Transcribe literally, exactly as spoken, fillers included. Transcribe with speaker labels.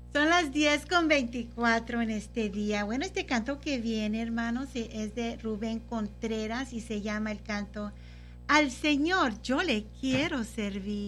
Speaker 1: Son las diez con veinticuatro en este día. Bueno, este canto que viene, hermanos, es de Rubén Contreras y se llama el canto Al Señor yo le quiero servir.